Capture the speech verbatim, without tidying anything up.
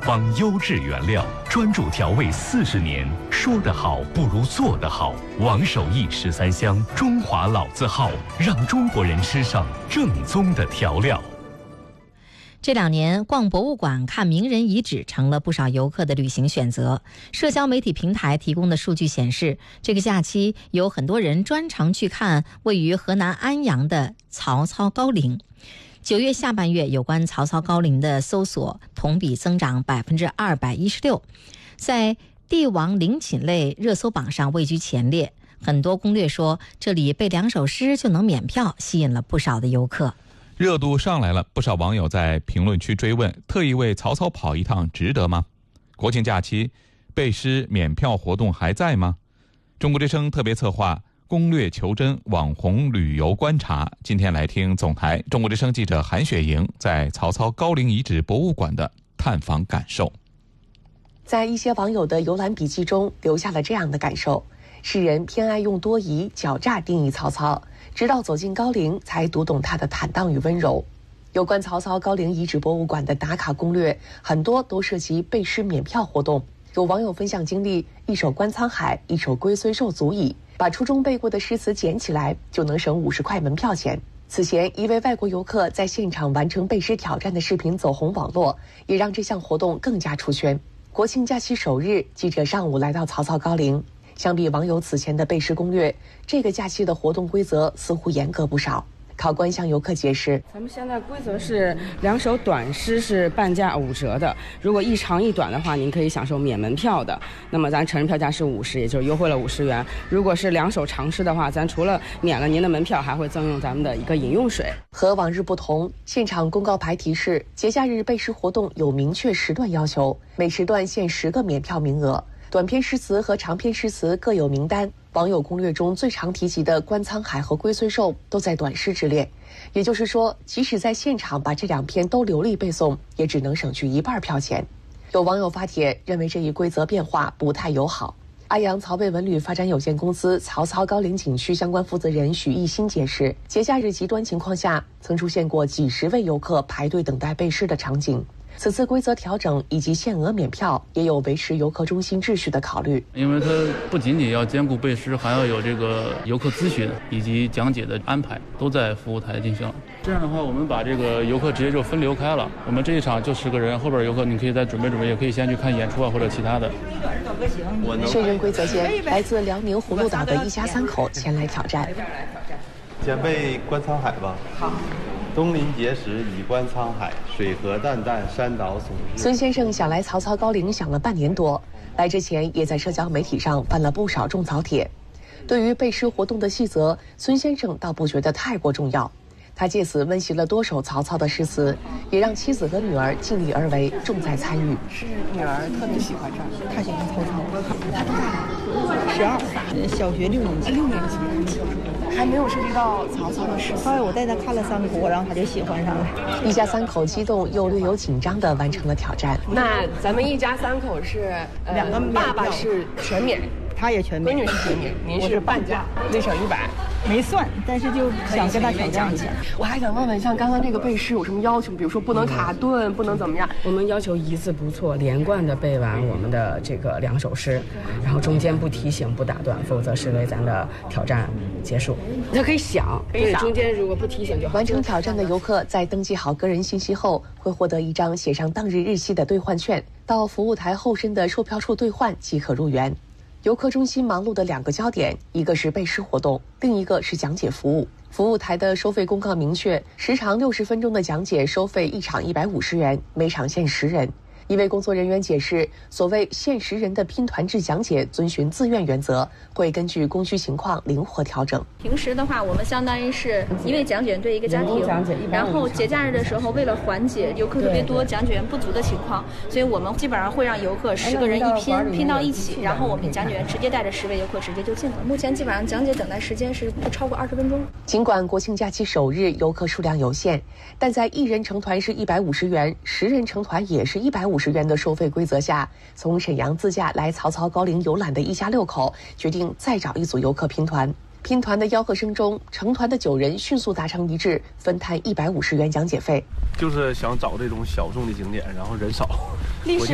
方优质原料，专注调味四十年，说得好不如做得好。王守义十三香，中华老字号，让中国人吃上正宗的调料。 这两年，逛博物馆、看名人遗址成了不少游客的旅行选择。社交媒体平台提供的数据显示，这个假期有很多人专程去看位于河南安阳的曹操高陵。九月下半月，有关曹操高陵的搜索同比增长百分之二百一十六，在帝王陵寝类热搜榜上位居前列。很多攻略说，这里背两首诗就能免票，吸引了不少的游客。 热度上来了，不少网友在评论区追问：特意为曹操跑一趟值得吗？国庆假期背诗免票活动还在吗？中国之声特别策划攻略求真网红旅游观察，今天来听总台中国之声记者韩雪莹在曹操高陵遗址博物馆的探访感受。 在一些网友的游览笔记中留下了这样的感受：世人偏爱用多疑、狡诈定义曹操，直到走进高陵才读懂他的坦荡与温柔。有关曹操高陵遗址博物馆的打卡攻略，很多都涉及背诗免票活动。有网友分享经历，一首《观沧海》，一首《龟虽寿》足矣，把初中背过的诗词捡起来就能省五十块门票钱。此前，一位外国游客在现场完成背诗挑战的视频走红网络，也让这项活动更加出圈。国庆假期首日，记者上午来到曹操高陵。相比网友此前的背诗攻略，这个假期的活动规则似乎严格不少。考官向游客解释， 咱们现在规则是两首短诗是半价五折的，如果一长一短的话，您可以享受免门票的。那么咱成人票价是五十，也就是优惠了五十元。如果是两首长诗的话，咱除了免了您的门票，还会赠用咱们的一个饮用水。 和往日不同，现场公告牌提示，节假日背诗活动有明确时段要求，每时段限十个免票名额。短篇诗词和长篇诗词各有名单，网友攻略中最常提及的《观沧海》和《龟虽寿》都在短诗之列。也就是说，即使在现场把这两篇都流利背诵，也只能省去一半票钱。有网友发帖认为这一规则变化不太友好。安阳曹魏文旅发展有限公司曹操高陵景区相关负责人许毅新解释，节假日极端情况下，曾出现过几十位游客排队等待背诗的场景。此次规则调整以及限额免票，也有维持游客中心秩序的考虑。 因为它不仅仅要兼顾背诗，还要有这个游客咨询以及讲解的安排，都在服务台进行。这样的话，我们把这个游客直接就分流开了。我们这一场就十个人，后边游客你可以再准备准备，也可以先去看演出啊或者其他的。 确认规则间，来自辽宁葫芦岛的一家三口前来挑战。 先背《观沧海》吧。好。东临碣石，以观沧海，水河淡淡，山岛竦日。 孙先生想来曹操高陵想了半年多，来之前也在社交媒体上翻了不少种草帖。对于背诗活动的细则，孙先生倒不觉得太过重要。他借此温习了多首曹操的诗词，也让妻子和女儿尽力而为，重在参与。 是女儿特别喜欢这儿，她喜欢曹操。她多大？十二，小学六年级。六年级。还没有涉及到曹操的诗词。后来我带他看了三国，然后他就喜欢上了。 一家三口激动又略有紧张地完成了挑战。 那咱们一家三口是、呃、两个，爸爸是全免， 他也全免， 闺女是全免，您是半价，内省一百。 没算，但是就想跟他挑战一下。 我还想问问，像刚刚这个背诗有什么要求？比如说不能卡顿，不能怎么样？ 我们要求一字不错，连贯的背完我们的这个两首诗，然后中间不提醒、不打断，否则视为咱的挑战结束。他可以想， 可以想， 中间如果不提醒就好。 完成挑战的游客在登记好个人信息后，会获得一张写上当日日期的兑换券，到服务台后身的售票处兑换即可入园。游客中心忙碌的两个焦点，一个是背诗活动，另一个是讲解服务。服务台的收费公告明确，时长六十分钟的讲解收费一场一百五十元，每场限十人。一位工作人员解释，所谓限时人的拼团制讲解遵循自愿原则，会根据供需情况灵活调整。 平时的话，我们相当于是一位讲解员对一个家庭，然后节假日的时候，为了缓解游客特别多、讲解员不足的情况，所以我们基本上会让游客十个人一拼，拼到一起，然后我们讲解员直接带着十位游客直接就进了。目前基本上讲解等待时间是不超过二十分钟。 尽管国庆假期首日游客数量有限，但在一人成团是一百五十元，十人成团也是一百五十元的收费规则下，从沈阳自驾来曹操高陵游览的一家六口决定再找一组游客拼团。拼团的吆喝声中，成团的九人迅速达成一致，分摊一百五十元讲解费。 就是想找这种小众的景点，然后人少。